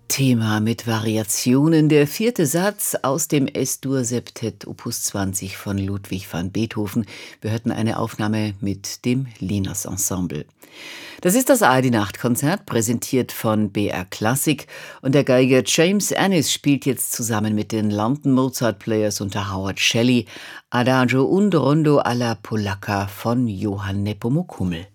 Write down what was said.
Thema mit Variationen, der vierte Satz aus dem Es-Dur-Septett Opus 20 von Ludwig van Beethoven. Wir hörten eine Aufnahme mit dem Linos Ensemble. Das ist das ARD-Nachtkonzert, präsentiert von BR Classic. Und der Geiger James Annis spielt jetzt zusammen mit den London Mozart Players unter Howard Shelley Adagio und Rondo alla Polacca von Johann Nepomuk Hummel.